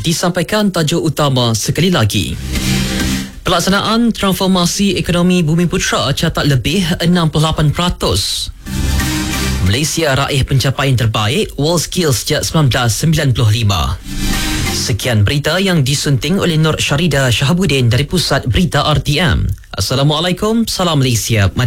disampaikan tajuk utama sekali lagi. Pelaksanaan transformasi ekonomi Bumiputera catat lebih 68%. Malaysia raih pencapaian terbaik WorldSkills sejak 1995. Sekian berita yang disunting oleh Nur Syarida Shahabuddin dari Pusat Berita RTM. Assalamualaikum, salam Malaysia.